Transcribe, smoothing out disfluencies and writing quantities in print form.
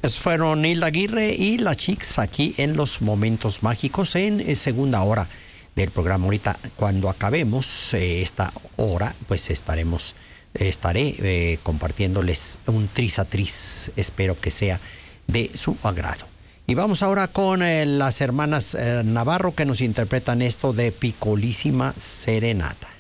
Fueron Hilda Aguirre y la Chicks aquí en Los Momentos Mágicos en segunda hora del programa. Ahorita, cuando acabemos esta hora, pues estaré compartiéndoles un tris a tris. Espero que sea de su agrado. Y vamos ahora con las hermanas Navarro, que nos interpretan esto de Picolísima Serenata.